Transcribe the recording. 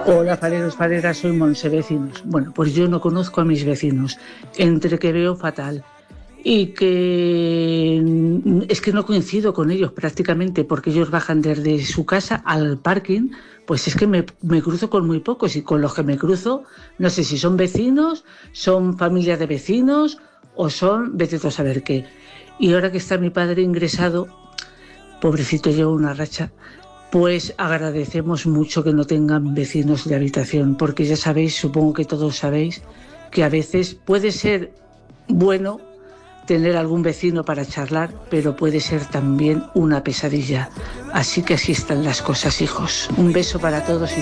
Hola, faleros, faleras, soy Monse, vecinos. Bueno, pues yo no conozco a mis vecinos, entre que veo fatal y que es que no coincido con ellos prácticamente porque ellos bajan desde su casa al parking, pues es que me cruzo con muy pocos y con los que me cruzo no sé si son vecinos, son familia de vecinos o son vete tú a saber qué. Y ahora que está mi padre ingresado, pobrecito, lleva una racha, pues agradecemos mucho que no tengan vecinos de habitación, porque ya sabéis, supongo que todos sabéis, que a veces puede ser bueno tener algún vecino para charlar, pero puede ser también una pesadilla. Así que así están las cosas, hijos. Un beso para todos y